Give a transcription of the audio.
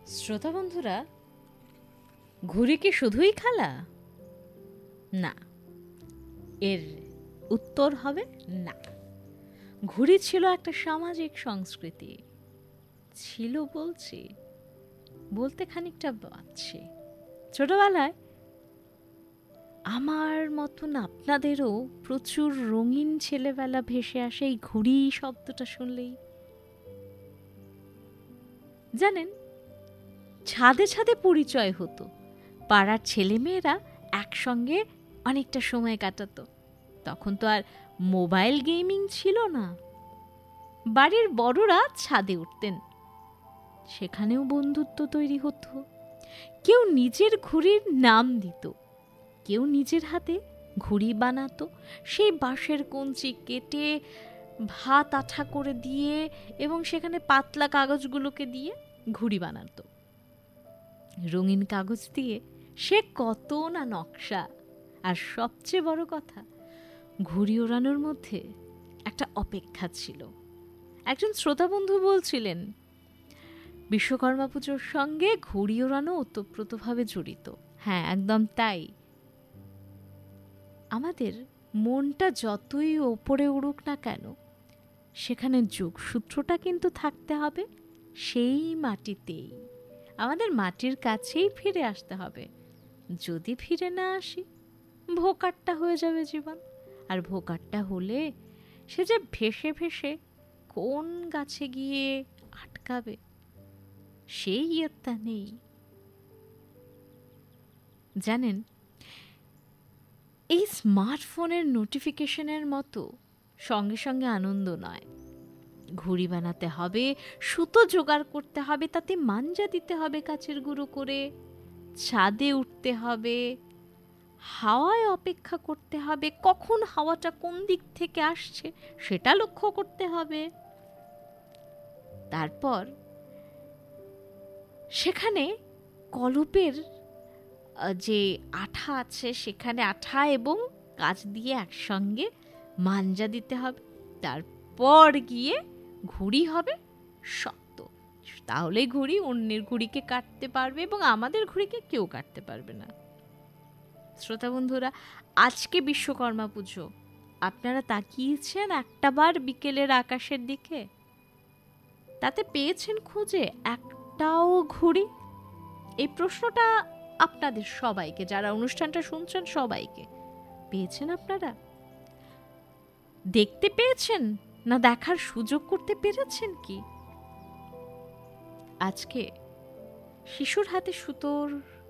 শ্রোতা বন্ধুরা, ঘুড়ি কি শুধুই খেলা? না, এর উত্তর হবে না। ঘুড়ি ছিল একটা সামাজিক সংস্কৃতি। ছিল বলতে খানিকটা বাচ্ছি। ছোটবেলায় আমার মতন আপনাদেরও প্রচুর রঙিন ছেলেবেলা ভেসে আসে এই ঘুড়ি শব্দটা শুনলেই। জানেন, ছাদে ছাদে পরিচয় হতো, পাড়ার ছেলেমেয়েরা একসঙ্গে অনেকটা সময় কাটাতো। তখন তো আর মোবাইল গেমিং ছিল না। বাড়ির বড়রা ছাদে উঠতেন, সেখানেও বন্ধুত্ব তৈরি হতো। কেউ নিজের ঘুড়ির নাম দিত, কেউ নিজের হাতে ঘুড়ি বানাতো। সেই বাঁশের কঞ্চি কেটে ভাত আঠা করে দিয়ে এবং সেখানে পাতলা কাগজগুলোকে দিয়ে ঘুড়ি বানাতো। রঙিন কাগজ দিয়ে সে কত না নকশা। আর সবচেয়ে বড় কথা, ঘুড়ি ওড়ানোর মধ্যে একটা অপেক্ষা ছিল। একজন শ্রোতা বন্ধু বলছিলেন, বিশ্বকর্মা পুজোর সঙ্গে ঘুড়ি ওড়ানো ওতপ্রোতভাবে জড়িত। হ্যাঁ, একদম তাই। আমাদের মনটা যতই ওপরে উড়ুক না কেন, সেখানে যোগসূত্রটা কিন্তু থাকতে হবে সেই মাটিতেই। আমাদের মাটির কাছেই ফিরে আসতে হবে। যদি ফিরে না আসি, ভোকাট্টা হয়ে যাবে জীবন। আর ভোকাট্টা হলে সে যে ভেসে ভেসে কোন গাছে গিয়ে আটকাবে, সেই ইয়ত্তা নেই। জানেন, এই স্মার্টফোনের নোটিফিকেশনের মতো সঙ্গে সঙ্গে আনন্দ নয়। ঘুড়ি বানাতে হবে, সুতো জোগাড় করতে হবে, তাতে মাঞ্জা দিতে হবে কাচের গুঁড়ো করে, ছাদে উঠতে হবে, হাওয়ায় অপেক্ষা করতে হবে, কখন হাওয়াটা কোন দিক থেকে আসছে সেটা লক্ষ্য করতে হবে। তারপর সেখানে কলপের যে আঠা আছে, সেখানে আঠা এবং কাঁচ দিয়ে একসঙ্গে মাঞ্জা দিতে হবে। তারপর গিয়ে ঘুড়ি হবে শক্ত। তাহলে ঘুড়ি অন্যের ঘুড়িকে কাটতে পারবে এবং আমাদের ঘুড়িকে কেউ কাটতে পারবে না। শ্রোতা বন্ধুরা, আজকে বিশ্বকর্মা পুজো, আপনারা তাকিয়েছেন একটাবার বিকেলের আকাশের দিকে? তাতে পেয়েছেন খুঁজে একটাও ঘুড়ি? এই প্রশ্নটা আপনাদের সবাইকে, যারা অনুষ্ঠানটা শুনছেন সবাইকে, পেয়েছেন আপনারা? দেখতে পেয়েছেন না দেখার সুযোগ করতে পেরেছেন কি? আজকে শিশুর হাতে সুতোর